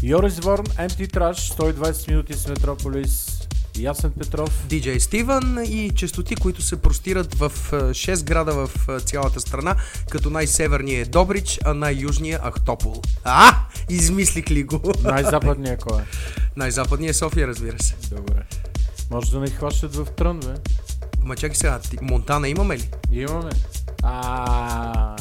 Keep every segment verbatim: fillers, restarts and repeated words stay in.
Йорис Ворн, Empty Trash, сто и двайсет минути с Метрополис, Ясен Петров, Диджей Стивън и честоти, които се простират в шест града в цялата страна, като най-северният е Добрич, а най-южният Ахтопол. А, измислих ли го? Най-западният кой е? Най-западният е София, разбира се. Добре. Може да не хващат в Трън, бе? Ма чакай сега, Монтана имаме ли? Имаме. А.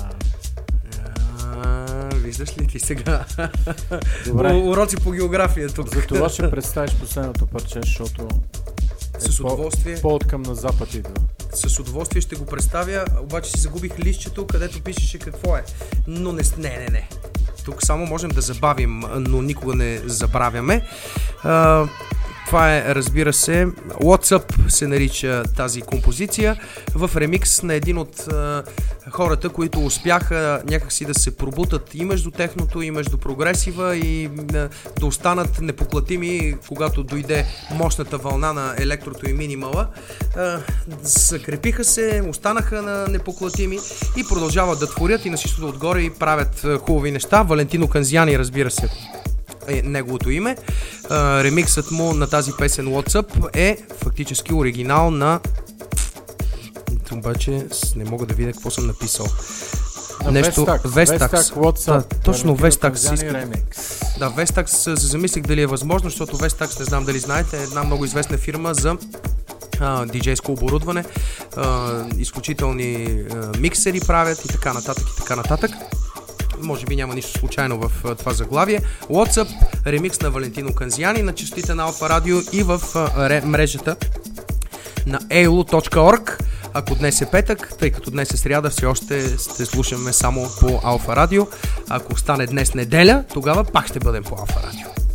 Виждаш ли ти сега? Добре. Уроци по география тук. За това ще представиш последното парче, защото е с удоволствие. По, по-откъм на запад идва. С удоволствие ще го представя, обаче си загубих листчето, където пишеше какво е. Но не, не, не, не. Тук само можем да забавим, но никога не забравяме. А, това е, разбира се, What's Up се нарича тази композиция, в ремикс на един от а, хората, които успяха някакси да се пробутат и между техното, и между прогресива и а, да останат непоклатими, когато дойде мощната вълна на електрото и минимала. А, закрепиха се, останаха на непоклатими и продължават да творят и на всичкото отгоре и правят а, хубави неща. Валентино Канзияни, разбира се, е неговото име. Uh, ремиксът му на тази песен What's Up е фактически оригинал на... Обаче не мога да видя какво съм написал. На нещо... Вестакс. Да, точно Вестакс. Да, Вестакс се замислих дали е възможно, защото Вестакс, не знам дали знаете, е една много известна фирма за Uh, диджейско оборудване, uh, изключителни uh, миксери правят и така нататък и така нататък. Може би няма нищо случайно в uh, това заглавие. What's Up, ремикс на Валентино Канзияни на честотите на Алфа Радио и в uh, мрежата на ей ел ю точка орг. Ако днес е петък, тъй като днес е сряда, все още ще слушаме само по Алфа Радио. Ако стане днес неделя, тогава пак ще бъдем по Алфа Радио.